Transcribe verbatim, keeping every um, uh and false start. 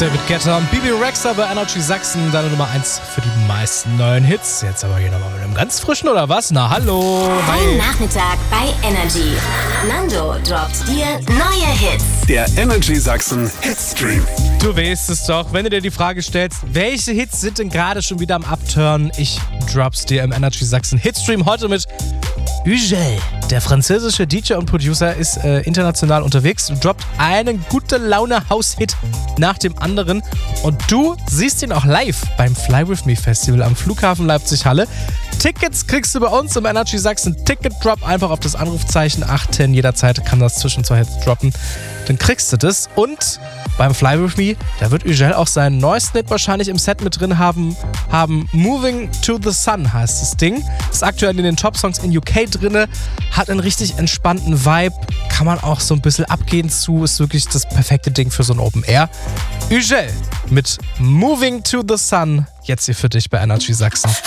David Guetta und Bibi Rexha bei Energy Sachsen, deine Nummer eins für die meisten neuen Hits. Jetzt aber hier nochmal mit einem ganz frischen, oder was? Na, hallo. Dein Nachmittag bei Energy. Nando droppt dir neue Hits. Der Energy Sachsen Hitstream. Du weißt es doch, wenn du dir die Frage stellst, welche Hits sind denn gerade schon wieder am Upturn? Ich drop's dir im Energy Sachsen Hitstream heute mit Ugel. Der französische D J und Producer ist äh, international unterwegs und droppt einen gute Laune House-Hit nach dem anderen. Und du siehst ihn auch live beim Fly With Me Festival am Flughafen Leipzig-Halle. Tickets kriegst du bei uns im Energy Sachsen Ticket Drop. Einfach auf das Anrufzeichen acht zehn. Jederzeit kann das zwischen zwei Hits droppen. Dann kriegst du das. Und beim Fly With Me, da wird Ugel auch seinen neuesten Hit wahrscheinlich im Set mit drin haben. haben Moving to the Sun heißt das Ding. Ist aktuell in den Top-Songs in U K drinne. Hat einen richtig entspannten Vibe. Kann man auch so ein bisschen abgehen zu. Ist wirklich das perfekte Ding für so ein Open Air. Ugel mit Moving to the Sun. Jetzt hier für dich bei Energy Sachsen.